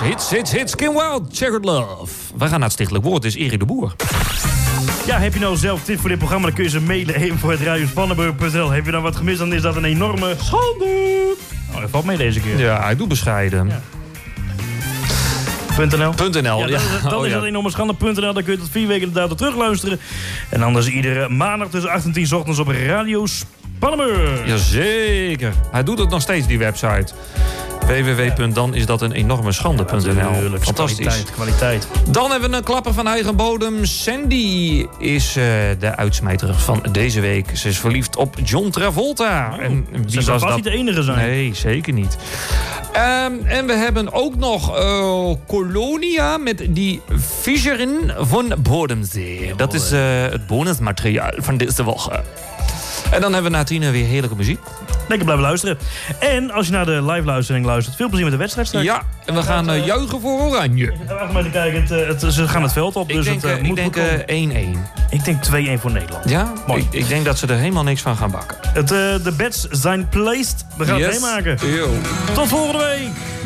Hits. Kim Wilde, Checkered Love. Wij gaan naar het stichtelijk woord. Het is Erik de Boer. Ja, heb je nou zelf tip voor dit programma, dan kun je ze mailen even voor het radiospannenburg.nl. Heb je nou wat gemist, dan is dat een enorme schande. Oh, dat valt mee deze keer. Ja, hij doet bescheiden. Ja. .nl. Ja, Dan is dat enorme schande.nl. Dan kun je tot 4 weken de datum terugluisteren. En anders iedere maandag tussen 8 en 10 's ochtends op Radio Spannenburg. Jazeker. Hij doet het nog steeds, die website. www.danisdatenenormeschande.nl. Fantastisch. Kwaliteit. Dan hebben we een klapper van eigen bodem. Sandy is de uitsmijter van deze week. Ze is verliefd op John Travolta. En wie zou vast niet de enige zijn. Nee, zeker niet. En we hebben ook nog Colonia met die Fischerin van Bodemzee. Dat is het bonusmateriaal van deze woche. En dan hebben we na 10 weer heerlijke muziek. Lekker blijven luisteren. En als je naar de live-luistering luistert, veel plezier met de wedstrijd straks. Ja, en we gaan juichen voor Oranje. Ik ga even maar kijken. Ze gaan het veld op, dus ik denk 1-1. Ik denk 2-1 voor Nederland. Ja? Mooi. Ik denk dat ze er helemaal niks van gaan bakken. De bets zijn placed. We gaan het meemaken. Yo. Tot volgende week.